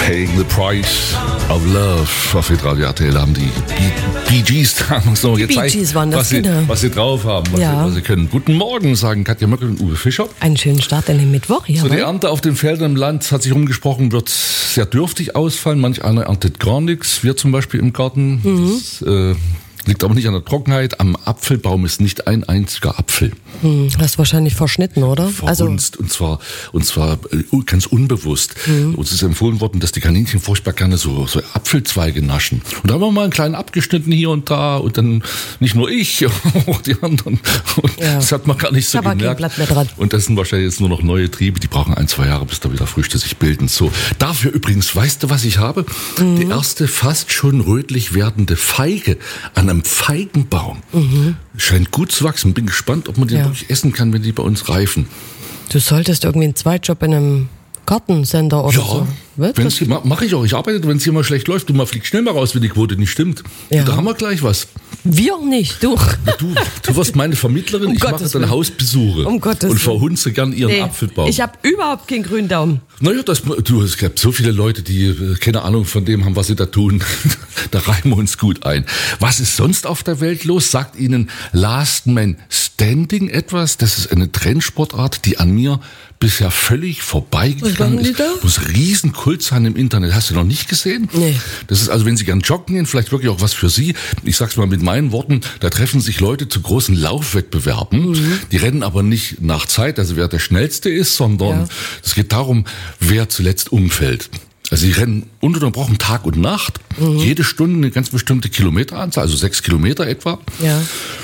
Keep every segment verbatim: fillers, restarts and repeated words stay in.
Paying the Price of Love auf Radio R T L haben die Bee Gees da haben uns noch die gezeigt, Bee Gees waren das, was, sie, genau. was sie drauf haben, was, Ja. sie, was sie können. Guten Morgen, sagen Katja Möckel und Uwe Fischer. Einen schönen Start in den Mittwoch. Ja, So, die Ernte auf den Feldern im Land, hat sich rumgesprochen, wird sehr dürftig ausfallen. Manch einer erntet gar nichts. Wir zum Beispiel im Garten. Mhm. Das äh, liegt aber nicht an der Trockenheit. Am Apfelbaum ist nicht ein einziger Apfel. Hm, hast wahrscheinlich verschnitten, oder? Verhunzt, und zwar und zwar äh, ganz unbewusst. Mhm. Uns ist empfohlen worden, dass die Kaninchen furchtbar gerne so, so Apfelzweige naschen. Und da haben wir mal einen kleinen abgeschnitten hier und da und dann nicht nur ich, auch die anderen. Und Ja. das hat man gar nicht so Da war kein gemerkt. Blatt mehr dran. Und das sind wahrscheinlich jetzt nur noch neue Triebe, die brauchen ein, zwei Jahre, bis da wieder Früchte sich bilden. So, dafür übrigens, weißt du, was ich habe? Mhm. Die erste fast schon rötlich werdende Feige an einem Feigenbaum. Mhm. Scheint gut zu wachsen. Bin gespannt, ob man den Ja. wirklich essen kann, wenn die bei uns reifen. Du solltest irgendwie einen Zweitjob in einem Gartensender oder so. Wird wenn das? sie, mache ich auch. Ich arbeite, wenn es hier mal schlecht läuft, du mal fliegt schnell mal raus, wenn die Quote nicht stimmt. Ja. Und da haben wir gleich was. Wir nicht, du. Du, du wirst meine Vermittlerin, Um ich mache Gottes dann Willen. Hausbesuche Um Gottes und Willen. verhunze gern ihren Nee, Apfelbaum. ich habe überhaupt keinen grünen Daumen. Naja, das, du, es gibt so viele Leute, die äh, keine Ahnung von dem haben, was sie da tun. Da reimen wir uns gut ein. Was ist sonst auf der Welt los? Sagt Ihnen Last Man Standing etwas? Das ist eine Trendsportart, die an mir bisher völlig vorbeigegangen Was machen die ist. da? Muss Riesenkult sein im Internet. Hast du noch nicht gesehen? Nee. Das ist also, wenn Sie gern joggen gehen, vielleicht wirklich auch was für Sie. Ich sag's mal mit meinen Worten, da treffen sich Leute zu großen Laufwettbewerben. Mhm. Die rennen aber nicht nach Zeit, also wer der Schnellste ist, sondern Ja. es geht darum, wer zuletzt umfällt. Also sie rennen ununterbrochen Tag und Nacht, Mhm. jede Stunde eine ganz bestimmte Kilometeranzahl, also sechs Kilometer etwa. Ja.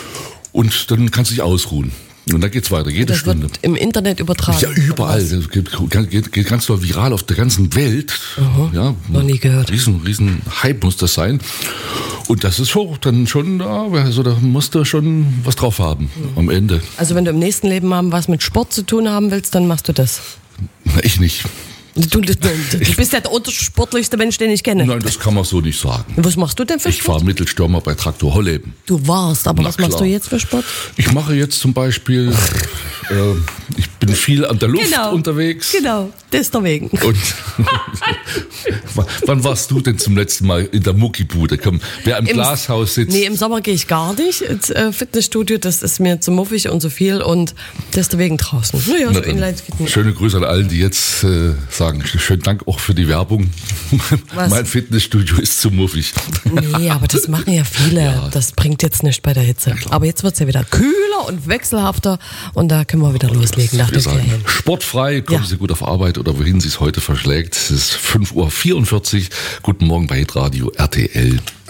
Und dann kannst du dich ausruhen. Und dann geht's weiter, jede Das Stunde. wird im Internet übertragen. Ja, überall. Das geht, geht, geht ganz doll viral auf der ganzen Welt. Ja, noch nie gehört. Riesen, riesen Hype muss das sein. Und das ist hoch, dann schon, ja, also da musst du schon was drauf haben am Ende. Also wenn du im nächsten Leben mal was mit Sport zu tun haben willst, dann machst du das. Na, ich nicht. Du, du, du bist ja der untersportlichste Mensch, den ich kenne. Nein, das kann man so nicht sagen. Was machst du denn für Ich Sport? war Mittelstürmer bei Traktor Holleben. Du warst, aber Na was machst klar. du jetzt für Sport? Ich mache jetzt zum Beispiel, äh, ich bin viel an der Luft unterwegs. Genau, deswegen. Und wann warst du denn zum letzten Mal in der Muckibude? Komm, wer im, Im- Glashaus sitzt. Nee, im Sommer gehe ich gar nicht ins äh, Fitnessstudio, das ist mir zu muffig und zu viel und deswegen draußen. Naja, so Na dann, Inline-Fitness. schöne Grüße an allen, die jetzt äh, sagen, schönen Dank auch für die Werbung. Was? Mein Fitnessstudio ist zu muffig. Nee, aber das machen ja viele. Ja. Das bringt jetzt nicht bei der Hitze. Aber jetzt wird's ja wieder kühler und wechselhafter und da können wir wieder loslegen nach Wir dem sagen, Ferien. sportfrei, kommen Ja. Sie gut auf Arbeit oder wohin Sie es heute verschlägt. Es ist fünf Uhr vierundvierzig. Guten Morgen bei Hitradio R T L.